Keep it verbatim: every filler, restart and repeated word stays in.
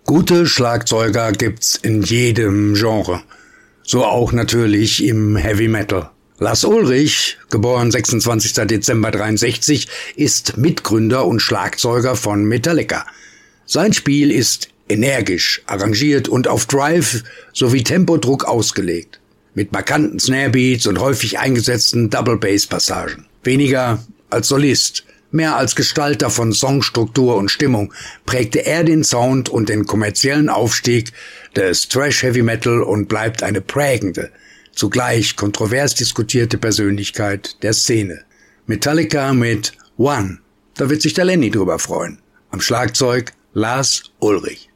Gute Schlagzeuger gibt's in jedem Genre. So auch natürlich im Heavy Metal. Lars Ulrich, geboren sechsundzwanzigster Dezember dreiundsechzig, ist Mitgründer und Schlagzeuger von Metallica. Sein Spiel ist energisch, arrangiert und auf Drive sowie Tempodruck ausgelegt. Mit markanten Snarebeats und häufig eingesetzten Double-Bass-Passagen. Weniger als Solist, mehr als Gestalter von Songstruktur und Stimmung prägte er den Sound und den kommerziellen Aufstieg des Thrash-Heavy-Metal und bleibt eine prägende, zugleich kontrovers diskutierte Persönlichkeit der Szene. Metallica mit One, da wird sich der Lenny drüber freuen. Am Schlagzeug Lars Ulrich.